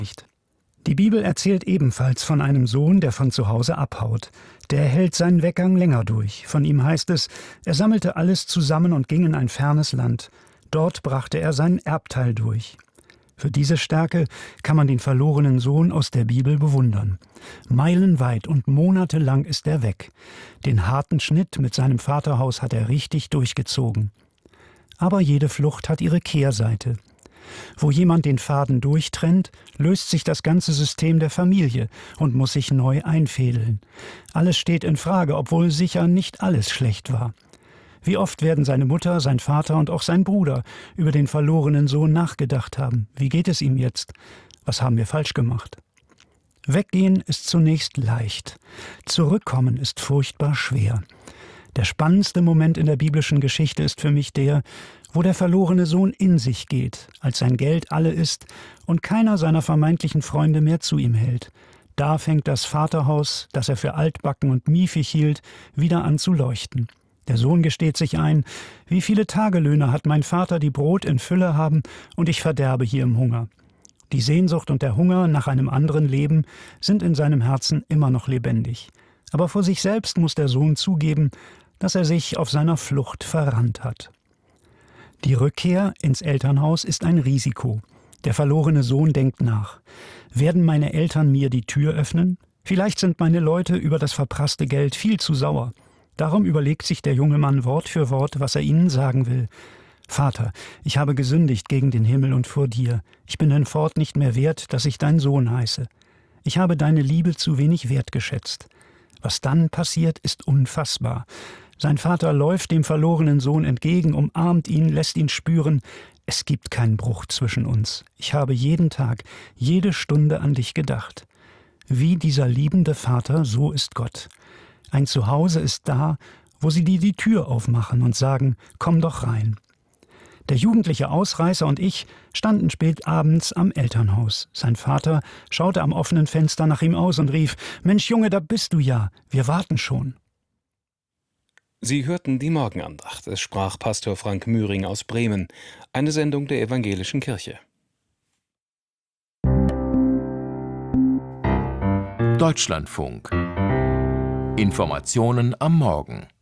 nicht. Die Bibel erzählt ebenfalls von einem Sohn, der von zu Hause abhaut. Der hält seinen Weggang länger durch. Von ihm heißt es, er sammelte alles zusammen und ging in ein fernes Land. Dort brachte er seinen Erbteil durch. Für diese Stärke kann man den verlorenen Sohn aus der Bibel bewundern. Meilenweit und monatelang ist er weg. Den harten Schnitt mit seinem Vaterhaus hat er richtig durchgezogen. Aber jede Flucht hat ihre Kehrseite. Wo jemand den Faden durchtrennt, löst sich das ganze System der Familie und muss sich neu einfädeln. Alles steht in Frage, obwohl sicher nicht alles schlecht war. Wie oft werden seine Mutter, sein Vater und auch sein Bruder über den verlorenen Sohn nachgedacht haben. Wie geht es ihm jetzt? Was haben wir falsch gemacht? Weggehen ist zunächst leicht. Zurückkommen ist furchtbar schwer. Der spannendste Moment in der biblischen Geschichte ist für mich der, wo der verlorene Sohn in sich geht, als sein Geld alle ist und keiner seiner vermeintlichen Freunde mehr zu ihm hält. Da fängt das Vaterhaus, das er für altbacken und miefig hielt, wieder an zu leuchten. Der Sohn gesteht sich ein, wie viele Tagelöhner hat mein Vater, die Brot in Fülle haben, und ich verderbe hier im Hunger. Die Sehnsucht und der Hunger nach einem anderen Leben sind in seinem Herzen immer noch lebendig. Aber vor sich selbst muss der Sohn zugeben, dass er sich auf seiner Flucht verrannt hat. Die Rückkehr ins Elternhaus ist ein Risiko. Der verlorene Sohn denkt nach. Werden meine Eltern mir die Tür öffnen? Vielleicht sind meine Leute über das verprasste Geld viel zu sauer. Darum überlegt sich der junge Mann Wort für Wort, was er ihnen sagen will. Vater, ich habe gesündigt gegen den Himmel und vor dir. Ich bin hinfort nicht mehr wert, dass ich dein Sohn heiße. Ich habe deine Liebe zu wenig wertgeschätzt. Was dann passiert, ist unfassbar. Sein Vater läuft dem verlorenen Sohn entgegen, umarmt ihn, lässt ihn spüren, es gibt keinen Bruch zwischen uns. Ich habe jeden Tag, jede Stunde an dich gedacht. Wie dieser liebende Vater, so ist Gott. Ein Zuhause ist da, wo sie dir die Tür aufmachen und sagen, komm doch rein. Der jugendliche Ausreißer und ich standen spät abends am Elternhaus. Sein Vater schaute am offenen Fenster nach ihm aus und rief, Mensch Junge, da bist du ja, wir warten schon. Sie hörten die Morgenandacht. Es sprach Pastor Frank Mühring aus Bremen, eine Sendung der Evangelischen Kirche. Deutschlandfunk. Informationen am Morgen.